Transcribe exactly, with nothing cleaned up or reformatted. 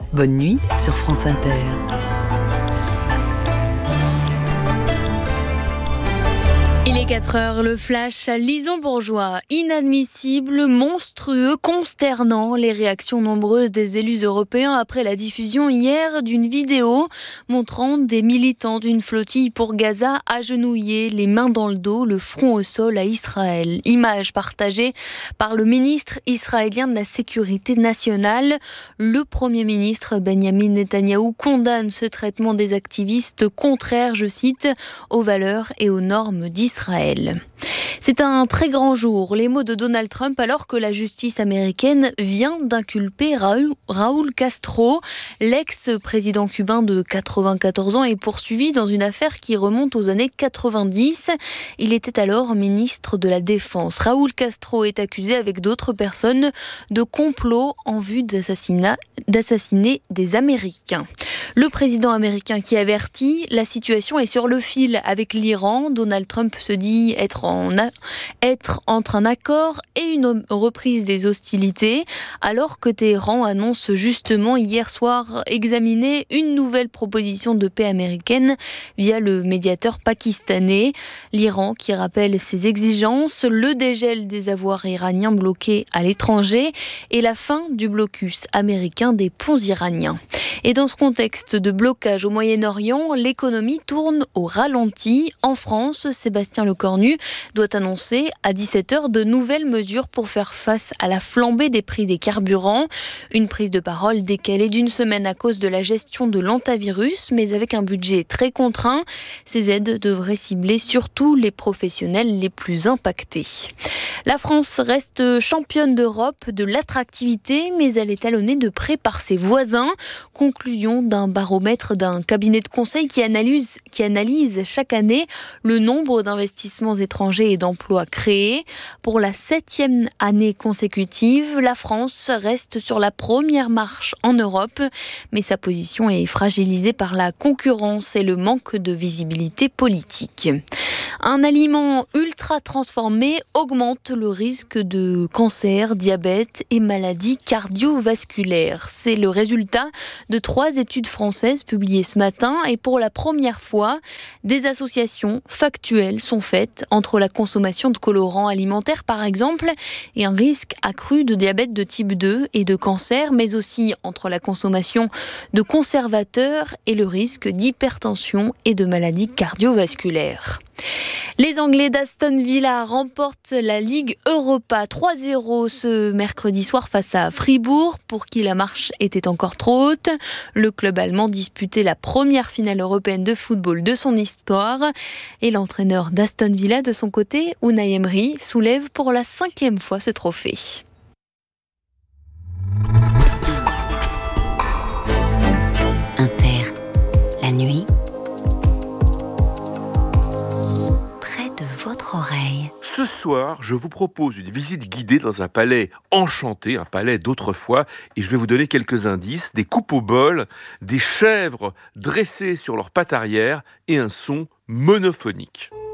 Bonne nuit sur France Inter. Il est quatre heures, le flash à Lison Bourgeois. Inadmissible, monstrueux, consternant. Les réactions nombreuses des élus européens après la diffusion hier d'une vidéo montrant des militants d'une flottille pour Gaza agenouillés, les mains dans le dos, le front au sol à Israël. Image partagée par le ministre israélien de la Sécurité nationale. Le Premier ministre Benjamin Netanyahou condamne ce traitement des activistes contraires, je cite, aux valeurs et aux normes d'Israël. Israël. C'est un très grand jour, les mots de Donald Trump alors que la justice américaine vient d'inculper Raúl, Raúl Castro, l'ex-président cubain de quatre-vingt-quatorze ans, est poursuivi dans une affaire qui remonte aux années quatre-vingt-dix. Il était alors ministre de la Défense. Raúl Castro est accusé avec d'autres personnes de complot en vue d'assassinat, d'assassiner des Américains. Le président américain qui avertit, la situation est sur le fil avec l'Iran. Donald Trump se dit être, en a, être entre un accord et une reprise des hostilités, alors que Téhéran annonce justement hier soir examiner une nouvelle proposition de paix américaine via le médiateur pakistanais. L'Iran qui rappelle ses exigences, le dégel des avoirs iraniens bloqués à l'étranger et la fin du blocus américain des ponts iraniens. Et dans ce contexte de blocage au Moyen-Orient, l'économie tourne au ralenti. En France, Sébastien Lecornu doit annoncer à dix-sept heures de nouvelles mesures pour faire face à la flambée des prix des carburants. Une prise de parole décalée d'une semaine à cause de la gestion de l'hantavirus, mais avec un budget très contraint. Ces aides devraient cibler surtout les professionnels les plus impactés. La France reste championne d'Europe de l'attractivité, mais elle est talonnée de près par ses voisins. Conclusion d'un baromètre d'un cabinet de conseil qui analyse, qui analyse chaque année le nombre d'investissements étrangers et d'emplois créés. Pour la septième année consécutive, la France reste sur la première marche en Europe, mais sa position est fragilisée par la concurrence et le manque de visibilité politique. Un aliment ultra transformé augmente le risque de cancer, diabète et maladies cardiovasculaires. C'est le résultat de trois études françaises publiées ce matin et pour la première fois, des associations factuelles sont faites entre la consommation de colorants alimentaires par exemple et un risque accru de diabète de type deux et de cancer, mais aussi entre la consommation de conservateurs et le risque d'hypertension et de maladies cardiovasculaires. Les Anglais d'Aston Villa remportent la Ligue Europa trois zéro ce mercredi soir face à Fribourg, pour qui la marche était encore trop haute. Le club allemand disputait la première finale européenne de football de son histoire. Et l'entraîneur d'Aston Villa, de son côté, Unai Emery, soulève pour la cinquième fois ce trophée. Inter, la nuit, votre oreille. Ce soir, je vous propose une visite guidée dans un palais enchanté, un palais d'autrefois, et je vais vous donner quelques indices, des coupes au bol, des chèvres dressées sur leurs pattes arrière et un son monophonique.